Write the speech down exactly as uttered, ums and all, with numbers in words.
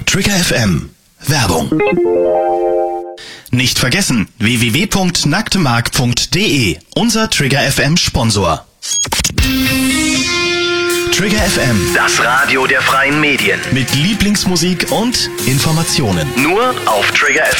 Trigger F M. Werbung. Nicht vergessen, w w w punkt nacktemark punkt d e, unser Trigger F M Sponsor. Trigger F M, das Radio der freien Medien. mit Lieblingsmusik und Informationen. Nur auf Trigger F